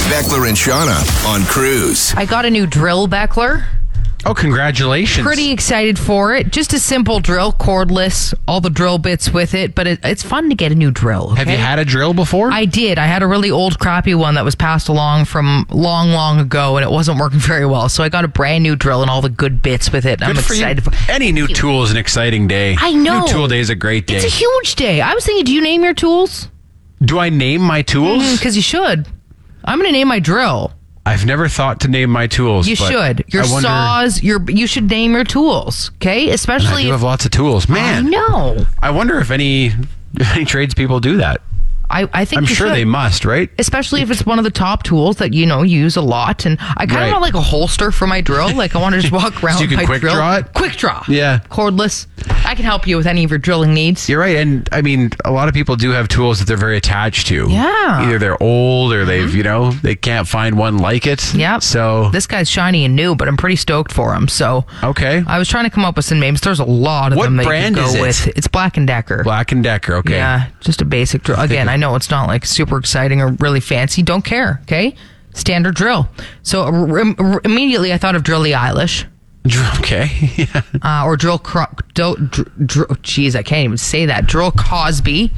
Beckler and Shauna on Cruise. I got a new drill, Beckler. Oh, congratulations. Pretty excited for it. Just a simple drill, cordless, all the drill bits with it, but it's fun to get a new drill. Okay? Have you had a drill before? I did. I had a really old, crappy one that was passed along from long ago, and it wasn't working very well. So I got a brand new drill and all the good bits with it. I'm excited for Any new tool is an exciting day. I know. New tool day is a great day. It's a huge day. I was thinking, do you name your tools? Do I name my tools? Because you should. I'm going to name my drill. I've never thought to name my tools. You but should. Your saws, you should name your tools, okay? Especially I do have lots of tools. Man. I know. I wonder if any tradespeople do that. I think I'm you sure should. they must, right? Especially if it's one of the top tools that, you use a lot. And I kind of want like a holster for my drill. Like I want to just walk around So you with can my quick drill. draw it? Quick draw. Yeah. Cordless. I can help you with any of your drilling needs. You're right. And I mean, a lot of people do have tools that they're very attached to. Yeah. Either they're old or they've, they can't find one like it. Yep. So. This guy's shiny and new, but I'm pretty stoked for him. So. Okay. I was trying to come up with some names. There's a lot of What them that brand you can is go it? with. It's Black & Decker. Black & Decker. Okay. Yeah, just a basic drill. Again, I know it's not like super exciting or really fancy. Don't care, okay? Standard drill. So immediately I thought of Drillie Eilish. Okay. Yeah. Or Jeez, I can't even say that. Drill Cosby.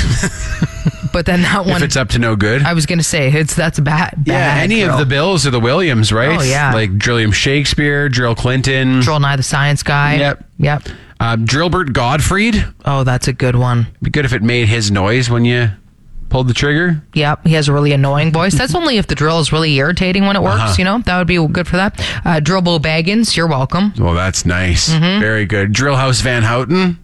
But then that one... If it's up to no good. I was going to say, that's a bad Yeah, any drill. of the Bills or the Williams, right? Oh, yeah. Like William Shakespeare, Drill Clinton. Drill Nye the Science Guy. Yep. Drillbert Gottfried. Oh, that's a good one. Be good if it made his noise when you pulled the trigger. Yep, he has a really annoying voice. That's only if the drill is really irritating when it works, That would be good for that. Drillbo Baggins, you're welcome. Well, that's nice. Mm-hmm. Very good. Drillhouse Van Houten.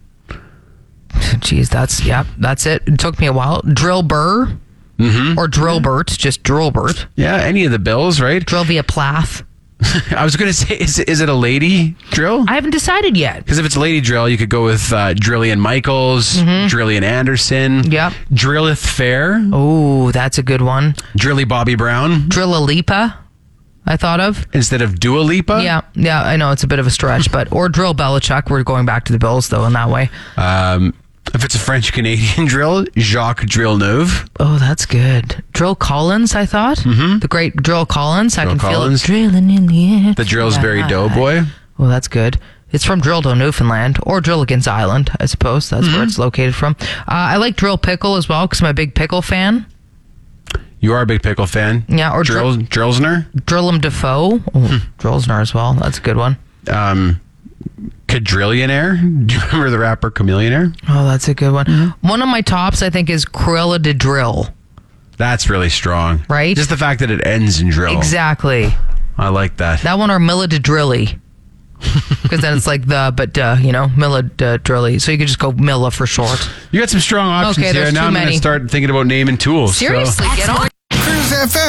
Jeez, that's it. It took me a while. Drill Burr. Or Drillbert, just Drillbert. Yeah, any of the Bills, right? Drill via Plath. I was going to say, is it a lady drill? I haven't decided yet. Because if it's a lady drill, you could go with Drillian Michaels, Drillian Anderson. Yep. Drilleth Fair. Oh, that's a good one. Drilly Bobby Brown. Drillalipa, I thought of. Instead of Dua Lipa? Yeah, I know it's a bit of a stretch, but or Drill Belichick. We're going back to the Bills, though, in that way. If it's a French-Canadian drill, Jacques Drillneuve. Oh, that's good. Drill Collins, I thought. The great Drill Collins. I can feel it drilling in the air. The Drillsbury Doughboy. Oh, that's good. It's from Drilldo, Newfoundland, or Drilligans Island, I suppose. That's where it's located from. I like Drill Pickle as well, because I'm a big pickle fan. You are a big pickle fan. Yeah, or Drillsner. Drillum Defoe. Oh, Drillsner as well. That's a good one. Quadrillionaire. Do you remember the rapper Chameleonaire? Oh, that's a good one. One of my tops, I think, is Cruella de Drill. That's really strong. Right? Just the fact that it ends in drill. Exactly. I like that. That one or Milla de Drilly. Because then it's like Milla de Drilly. So you could just go Milla for short. You got some strong options Okay, here. there's Now too I'm going many. to start thinking about naming tools. Seriously, get on. Cruise FM.